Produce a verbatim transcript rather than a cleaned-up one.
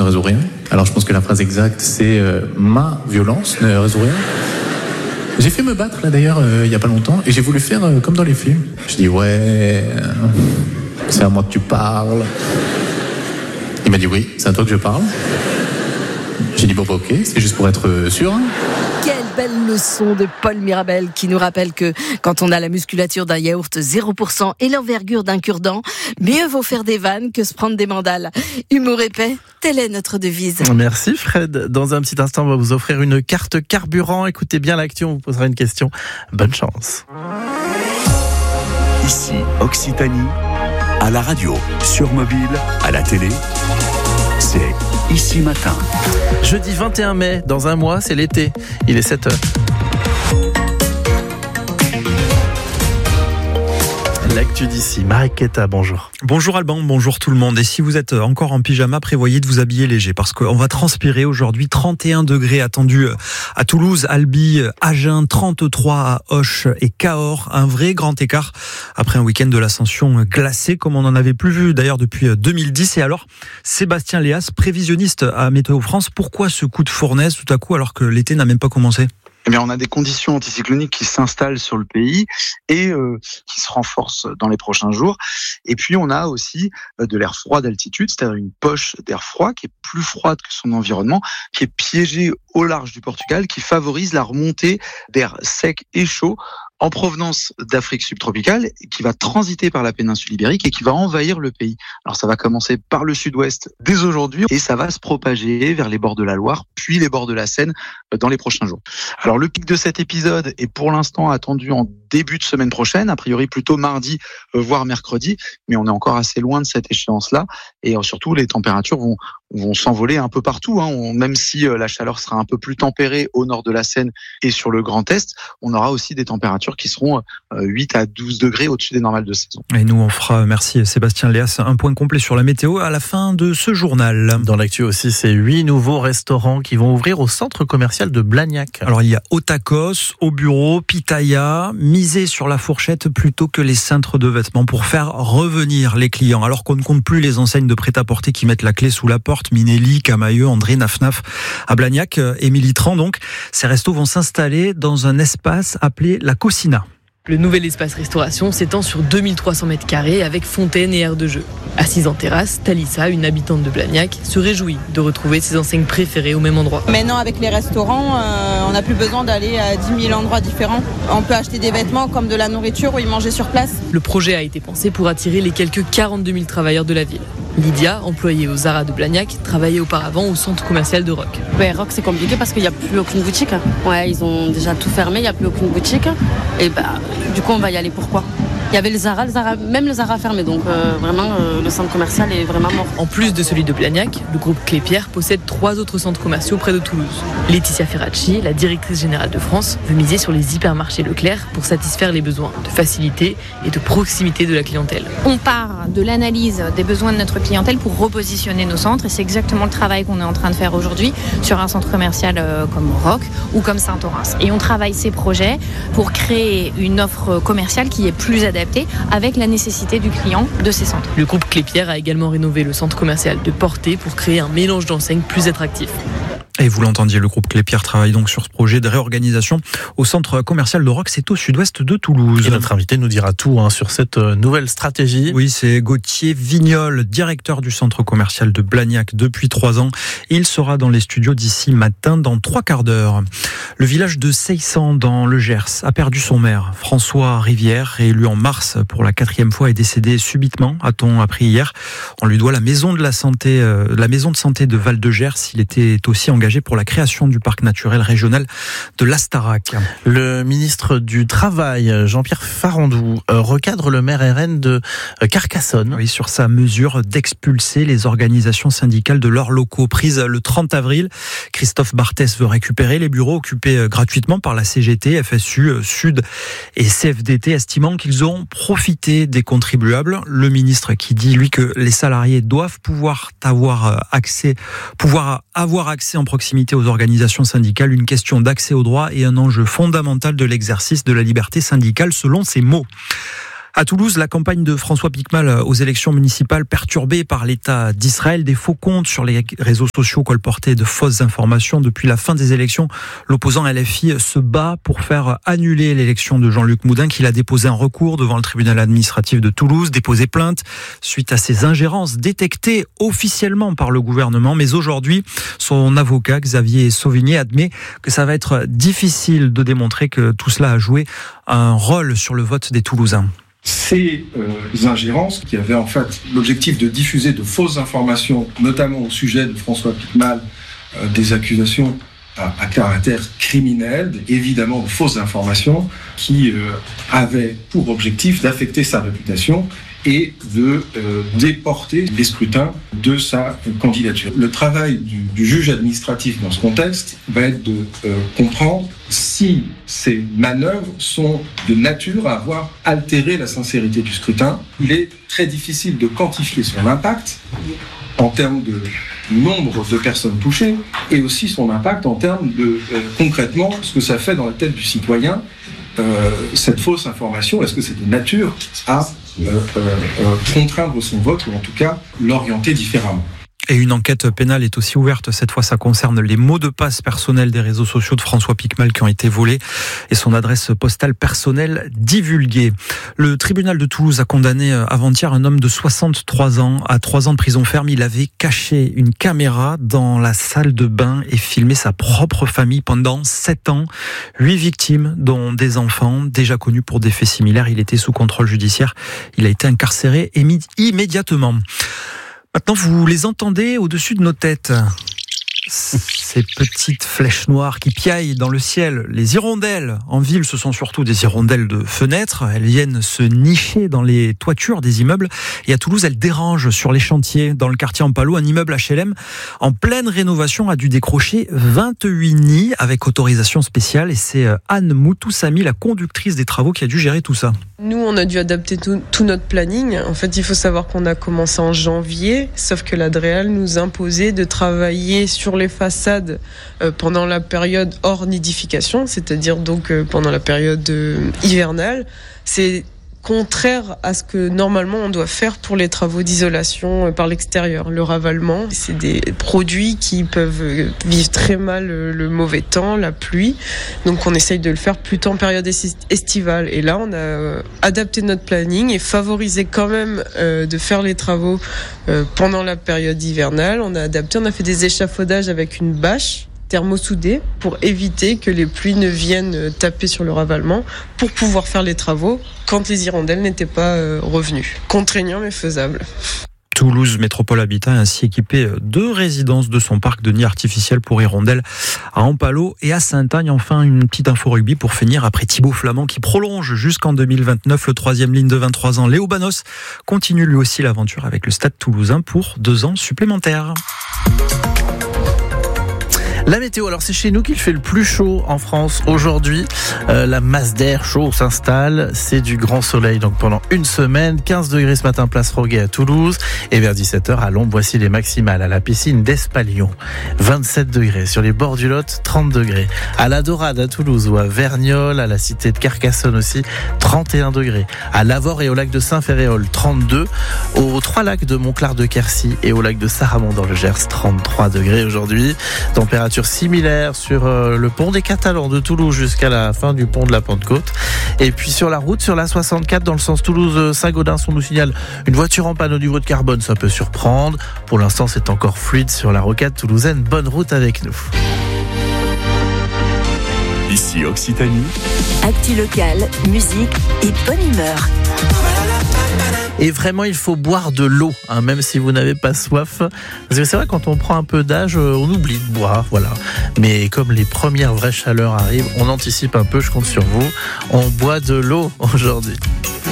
ne résout rien. Alors je pense que la phrase exacte, c'est euh, ma violence ne résout rien. J'ai fait me battre là d'ailleurs euh, il n'y a pas longtemps et j'ai voulu faire euh, comme dans les films. Je dis ouais, euh, c'est à moi que tu parles. Il m'a dit oui, c'est à toi que je parle. J'ai dit bon bah ok, c'est juste pour être sûr. Hein. Quelle belle leçon de Paul Mirabel qui nous rappelle que quand on a la musculature d'un yaourt zéro pour cent et l'envergure d'un cure-dent, mieux vaut faire des vannes que se prendre des mandales. Humour épais, telle est notre devise. Merci Fred. Dans un petit instant, on va vous offrir une carte carburant. Écoutez bien l'actu, on vous posera une question. Bonne chance. Ici, Occitanie, à la radio, sur mobile, à la télé, c'est Ici Matin. Jeudi vingt et un mai, dans un mois, c'est l'été. Il est sept heures. L'actu d'ici, Mariquetta, bonjour. Bonjour Alban, bonjour tout le monde. Et si vous êtes encore en pyjama, prévoyez de vous habiller léger parce qu'on va transpirer aujourd'hui. trente et un degrés attendus à Toulouse, Albi, Agen, trente-trois à Auch et Cahors. Un vrai grand écart après un week-end de l'Ascension glacé comme on n'en avait plus vu d'ailleurs depuis deux mille dix. Et alors, Sébastien Léas, prévisionniste à Météo France, pourquoi ce coup de fournaise tout à coup alors que l'été n'a même pas commencé ? Eh bien, on a des conditions anticycloniques qui s'installent sur le pays et euh, qui se renforcent dans les prochains jours. Et puis, on a aussi euh, de l'air froid d'altitude, c'est-à-dire une poche d'air froid qui est plus froide que son environnement, qui est piégée au large du Portugal, qui favorise la remontée d'air sec et chaud en provenance d'Afrique subtropicale, qui va transiter par la péninsule ibérique et qui va envahir le pays. Alors ça va commencer par le sud-ouest dès aujourd'hui et ça va se propager vers les bords de la Loire, puis les bords de la Seine dans les prochains jours. Alors le pic de cet épisode est pour l'instant attendu en début de semaine prochaine, a priori plutôt mardi, voire mercredi, mais on est encore assez loin de cette échéance-là et surtout les températures vont vont s'envoler un peu partout, hein. On, même si euh, la chaleur sera un peu plus tempérée au nord de la Seine et sur le Grand Est, on aura aussi des températures qui seront euh, huit à douze degrés au-dessus des normales de saison. Et nous on fera, merci Sébastien Léas, un point complet sur la météo à la fin de ce journal. Dans l'actu aussi, c'est huit nouveaux restaurants qui vont ouvrir au centre commercial de Blagnac. Alors il y a Otakos, Au Bureau, Pitaya, miser sur la fourchette plutôt que les cintres de vêtements pour faire revenir les clients. Alors qu'on ne compte plus les enseignes de prêt-à-porter qui mettent la clé sous la porte, Minelli, Camailleux, André, Naf-Naf, à Blagnac, Émilie Tran donc. Ces restos vont s'installer dans un espace appelé la Cocina. Le nouvel espace restauration s'étend sur deux mille trois cents mètres carrés avec fontaine et aire de jeu. Assise en terrasse, Talissa, une habitante de Blagnac, se réjouit de retrouver ses enseignes préférées au même endroit. Maintenant, avec les restaurants, euh, on n'a plus besoin d'aller à dix mille endroits différents. On peut acheter des vêtements comme de la nourriture ou y manger sur place. Le projet a été pensé pour attirer les quelques quarante-deux mille travailleurs de la ville. Lydia, employée au Zara de Blagnac, travaillait auparavant au centre commercial de Roc. Ouais, Roc, c'est compliqué parce qu'il n'y a plus aucune boutique. Ouais, ils ont déjà tout fermé, il n'y a plus aucune boutique. Et bah, du coup, on va y aller. Pourquoi ? Il y avait le Zara, le Zara, même le Zara fermé, donc euh, vraiment euh, le centre commercial est vraiment mort. En plus de celui de Blagnac, le groupe Clépierre possède trois autres centres commerciaux près de Toulouse. Laetitia Ferracci, la directrice générale de France, veut miser sur les hypermarchés Leclerc pour satisfaire les besoins de facilité et de proximité de la clientèle. On part de l'analyse des besoins de notre clientèle pour repositionner nos centres et c'est exactement le travail qu'on est en train de faire aujourd'hui sur un centre commercial euh, comme Roc ou comme Saint-Orens. Et on travaille ces projets pour créer une offre commerciale qui est plus adaptée avec la nécessité du client de ces centres. Le groupe Clépierre a également rénové le centre commercial de Portet pour créer un mélange d'enseignes plus attractif. Et vous l'entendiez, le groupe Clépierre travaille donc sur ce projet de réorganisation au centre commercial de Roc, c'est au sud-ouest de Toulouse. Et notre invité nous dira tout hein, sur cette nouvelle stratégie. Oui, c'est Gauthier Vignol, directeur du centre commercial de Blagnac depuis trois ans. Il sera dans les studios d'ici matin dans trois quarts d'heure. Le village de Seissan dans le Gers a perdu son maire. François Rivière, réélu en mars pour la quatrième fois, est décédé subitement, a-t-on appris hier. On lui doit la maison de la santé, euh, la maison de santé de Val-de-Gers. Il était aussi engagé pour la création du parc naturel régional de l'Astarac. Le ministre du Travail, Jean-Pierre Farandou, recadre le maire R N de Carcassonne. Oui, sur sa mesure d'expulser les organisations syndicales de leurs locaux. Prise le trente avril, Christophe Barthès veut récupérer les bureaux occupés gratuitement par la C G T, F S U, Sud et C F D T, estimant qu'ils ont profité des contribuables. Le ministre qui dit, lui, que les salariés doivent pouvoir avoir accès, pouvoir avoir accès en proximité aux organisations syndicales, une question d'accès aux droits et un enjeu fondamental de l'exercice de la liberté syndicale, selon ses mots. À Toulouse, la campagne de François Piquemal aux élections municipales perturbée par l'État d'Israël. Des faux comptes sur les réseaux sociaux colportaient de fausses informations. Depuis la fin des élections, l'opposant L F I se bat pour faire annuler l'élection de Jean-Luc Moudin, qu'il a déposé un recours devant le tribunal administratif de Toulouse, déposé plainte suite à ces ingérences détectées officiellement par le gouvernement. Mais aujourd'hui, son avocat Xavier Sauvigné admet que ça va être difficile de démontrer que tout cela a joué un rôle sur le vote des Toulousains. Ces euh, ingérences qui avaient en fait l'objectif de diffuser de fausses informations, notamment au sujet de François Piquemal, euh, des accusations à, à caractère criminel, évidemment de fausses informations qui euh, avaient pour objectif d'affecter sa réputation et de euh, déporter les scrutins de sa candidature. Le travail du, du juge administratif dans ce contexte va être de euh, comprendre si ces manœuvres sont de nature à avoir altéré la sincérité du scrutin. Il est très difficile de quantifier son impact en termes de nombre de personnes touchées et aussi son impact en termes de euh, concrètement ce que ça fait dans la tête du citoyen. Euh, cette fausse information, est-ce que c'est de nature à euh, euh, euh, contraindre son vote ou en tout cas l'orienter différemment? Et une enquête pénale est aussi ouverte. Cette fois, ça concerne les mots de passe personnels des réseaux sociaux de François Piquemal qui ont été volés et son adresse postale personnelle divulguée. Le tribunal de Toulouse a condamné avant-hier un homme de soixante-trois ans à trois ans de prison ferme. Il avait caché une caméra dans la salle de bain et filmé sa propre famille pendant sept ans. Huit victimes, dont des enfants, déjà connus pour des faits similaires. Il était sous contrôle judiciaire. Il a été incarcéré immédiatement. Maintenant, vous les entendez au-dessus de nos têtes. Ces petites flèches noires qui piaillent dans le ciel. Les hirondelles en ville, ce sont surtout des hirondelles de fenêtres. Elles viennent se nicher dans les toitures des immeubles. Et à Toulouse, elles dérangent sur les chantiers. Dans le quartier Ampalo, un immeuble H L M en pleine rénovation a dû décrocher vingt-huit nids avec autorisation spéciale. Et c'est Anne Moutoussami, la conductrice des travaux, qui a dû gérer tout ça. Nous, on a dû adapter tout, tout notre planning. En fait, il faut savoir qu'on a commencé en janvier, sauf que l'Adréal nous imposait de travailler sur les façades euh, pendant la période hors nidification, c'est-à-dire donc euh, pendant la période euh, hivernale. C'est contraire à ce que normalement on doit faire pour les travaux d'isolation euh, par l'extérieur. Le ravalement, c'est des produits qui peuvent vivre très mal le, le mauvais temps, la pluie. Donc on essaye de le faire plutôt en période estivale. Et là, on a euh, adapté notre planning et favorisé quand même euh, de faire les travaux euh, pendant la période hivernale. On a adapté, on a fait des échafaudages avec une bâche thermosoudés pour éviter que les pluies ne viennent taper sur le ravalement pour pouvoir faire les travaux quand les hirondelles n'étaient pas revenues. Contraignant mais faisable. Toulouse Métropole Habitat a ainsi équipé deux résidences de son parc de nids artificiels pour hirondelles à Ampalo et à Saint-Agne. Enfin, une petite info rugby pour finir après Thibaut Flamand qui prolonge jusqu'en deux mille vingt-neuf. Le troisième ligne de vingt-trois ans, Léo Banos, continue lui aussi l'aventure avec le Stade Toulousain pour deux ans supplémentaires. La météo, alors c'est chez nous qu'il fait le plus chaud en France aujourd'hui. Euh, la masse d'air chaud s'installe, c'est du grand soleil donc pendant une semaine. quinze degrés ce matin, place Roguet à Toulouse. Et vers dix-sept heures à Lombe, voici les maximales. À la piscine d'Espalion, vingt-sept degrés. Sur les bords du Lot, trente degrés. À la Dorade à Toulouse ou à Verniolle, à la cité de Carcassonne aussi, trente et un degrés. À Lavore et au lac de Saint-Ferréol, trente-deux. Aux trois lacs de Montclar de Quercy et au lac de Saramon dans le Gers, trente-trois degrés aujourd'hui. Température similaire sur euh, le pont des Catalans de Toulouse jusqu'à la fin du pont de la Pentecôte. Et puis sur la route, sur la soixante-quatre, dans le sens Toulouse-Saint-Gaudens, on nous signale une voiture en panne au niveau de Carbone. Ça peut surprendre. Pour l'instant, c'est encore fluide sur la rocade toulousaine. Bonne route avec nous. Ici Occitanie. Actu locale, musique et bonne humeur. Et vraiment, il faut boire de l'eau, hein, même si vous n'avez pas soif. Parce que c'est vrai, quand on prend un peu d'âge, on oublie de boire, voilà. Mais comme les premières vraies chaleurs arrivent, on anticipe un peu, je compte sur vous. On boit de l'eau aujourd'hui.